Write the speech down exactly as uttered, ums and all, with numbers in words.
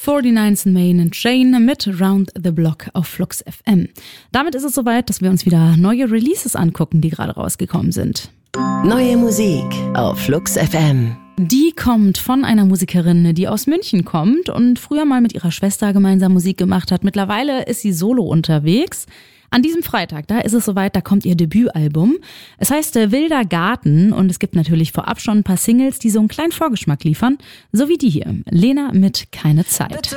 neunundvierzig and Main and Jane mit Round the Block auf Flux F M. Damit ist es soweit, dass wir uns wieder neue Releases angucken, die gerade rausgekommen sind. Neue Musik auf Flux F M. Die kommt von einer Musikerin, die aus München kommt und früher mal mit ihrer Schwester gemeinsam Musik gemacht hat. Mittlerweile ist sie solo unterwegs. An diesem Freitag, da ist es soweit, da kommt ihr Debütalbum. Es heißt äh, Wilder Garten und es gibt natürlich vorab schon ein paar Singles, die so einen kleinen Vorgeschmack liefern. So wie die hier. Lena mit Keine Zeit.